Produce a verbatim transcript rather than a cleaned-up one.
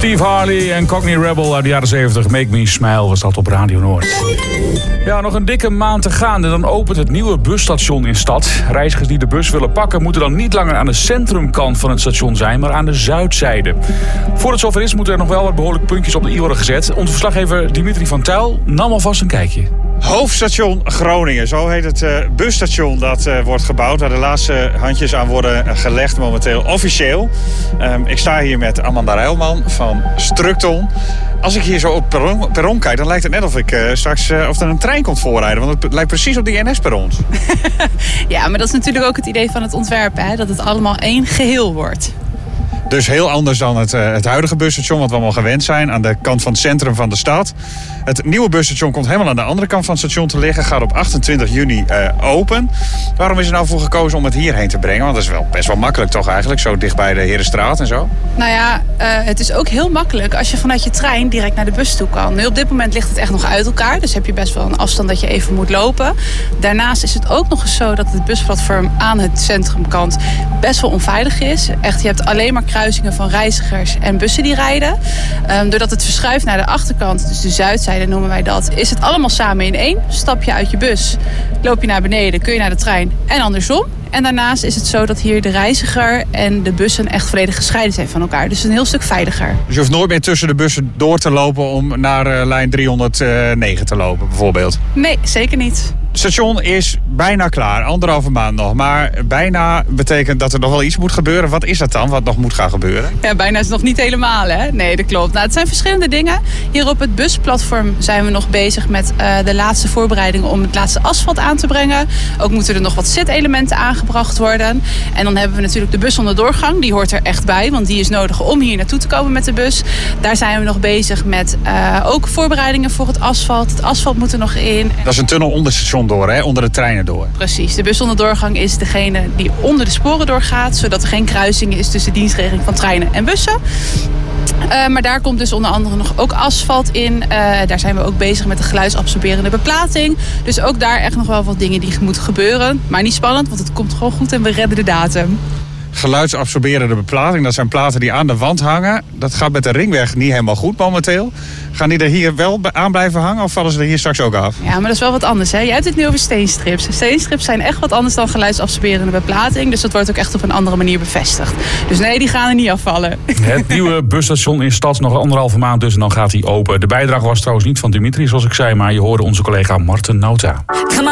Steve Harley en Cockney Rebel uit de jaren zeventig. Make Me Smile was dat op Radio Noord. Ja, nog een dikke maand te gaan en dan opent het nieuwe busstation in stad. Reizigers die de bus willen pakken moeten dan niet langer aan de centrumkant van het station zijn, maar aan de zuidzijde. Voor het zover is moeten er nog wel wat behoorlijke puntjes op de i worden gezet. Onze verslaggever Dimitri van Tuyl nam alvast een kijkje. Hoofdstation Groningen, zo heet het uh, busstation dat uh, wordt gebouwd. Waar de laatste handjes aan worden uh, gelegd momenteel officieel. Um, ik sta hier met Amanda Rijlman van Structon. Als ik hier zo op het perron, perron kijk, dan lijkt het net of ik uh, straks uh, of er een trein komt voorrijden. Want het lijkt precies op die N S-perrons. Ja, maar dat is natuurlijk ook het idee van het ontwerp, hè? Dat het allemaal één geheel wordt. Dus heel anders dan het, uh, het huidige busstation, wat we allemaal gewend zijn, aan de kant van het centrum van de stad. Het nieuwe busstation komt helemaal aan de andere kant van het station te liggen. Gaat op achtentwintig juni uh, open. Waarom is er nou voor gekozen om het hierheen te brengen? Want dat is wel best wel makkelijk toch eigenlijk, zo dicht bij de Herenstraat en zo. Nou ja, uh, het is ook heel makkelijk als je vanuit je trein direct naar de bus toe kan. Nu op dit moment ligt het echt nog uit elkaar. Dus heb je best wel een afstand dat je even moet lopen. Daarnaast is het ook nog eens zo dat het busplatform aan het centrumkant best wel onveilig is. Echt, je hebt alleen maar kruisingen van reizigers en bussen die rijden. Um, doordat het verschuift naar de achterkant, dus de zuidzijde noemen wij dat, is het allemaal samen in één. Stap je uit je bus, loop je naar beneden, kun je naar de trein en andersom. En daarnaast is het zo dat hier de reiziger en de bussen echt volledig gescheiden zijn van elkaar. Dus een heel stuk veiliger. Dus je hoeft nooit meer tussen de bussen door te lopen om naar uh, lijn driehonderdnegen te lopen bijvoorbeeld? Nee, zeker niet. Het station is bijna klaar, anderhalve maand nog. Maar bijna betekent dat er nog wel iets moet gebeuren. Wat is dat dan, wat nog moet gaan gebeuren? Ja, bijna is het nog niet helemaal, hè? Nee, dat klopt. Nou, het zijn verschillende dingen. Hier op het busplatform zijn we nog bezig met uh, de laatste voorbereidingen om het laatste asfalt aan te brengen. Ook moeten er nog wat zitelementen aangebracht worden. En dan hebben we natuurlijk de bus onder doorgang. Die hoort er echt bij, want die is nodig om hier naartoe te komen met de bus. Daar zijn we nog bezig met uh, ook voorbereidingen voor het asfalt. Het asfalt moet er nog in. Dat is een tunnel onder het station door, hè? Onder de treinen door. Precies. De bus onder doorgang is degene die onder de sporen doorgaat, zodat er geen kruising is tussen de dienstregeling van treinen en bussen. Uh, maar daar komt dus onder andere nog ook asfalt in. Uh, daar zijn we ook bezig met de geluidsabsorberende beplating. Dus ook daar echt nog wel wat dingen die moeten gebeuren. Maar niet spannend, want het komt gewoon goed en we redden de datum. Geluidsabsorberende beplating, dat zijn platen die aan de wand hangen. Dat gaat met de ringweg niet helemaal goed momenteel. Gaan die er hier wel aan blijven hangen of vallen ze er hier straks ook af? Ja, maar dat is wel wat anders, hè? Jij hebt het nu over steenstrips. Steenstrips zijn echt wat anders dan geluidsabsorberende beplating. Dus dat wordt ook echt op een andere manier bevestigd. Dus nee, die gaan er niet afvallen. Het nieuwe busstation in stad nog anderhalve maand dus en dan gaat hij open. De bijdrage was trouwens niet van Dimitri, zoals ik zei, maar je hoorde onze collega Marten Nauta.